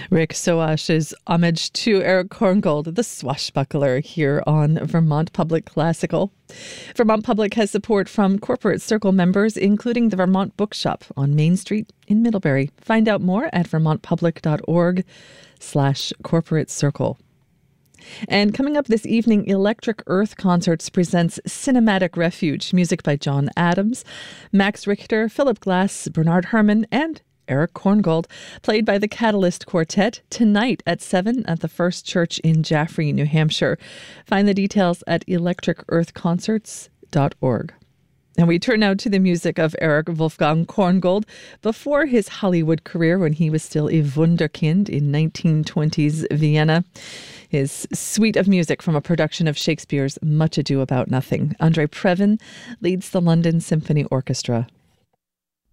Rick Soash's homage to Eric Korngold, the swashbuckler, here on Vermont Public Classical. Vermont Public has support from Corporate Circle members, including the Vermont Bookshop on Main Street in Middlebury. Find out more at vermontpublic.org/corporate circle. And coming up this evening, Electric Earth Concerts presents Cinematic Refuge, music by John Adams, Max Richter, Philip Glass, Bernard Herrmann, and Eric Korngold, played by the Catalyst Quartet, tonight at 7 at the First Church in Jaffrey, New Hampshire. Find the details at electricearthconcerts.org. And we turn now to the music of Eric Wolfgang Korngold before his Hollywood career, when he was still a Wunderkind in 1920s Vienna. His suite of music from a production of Shakespeare's Much Ado About Nothing. Andre Previn leads the London Symphony Orchestra.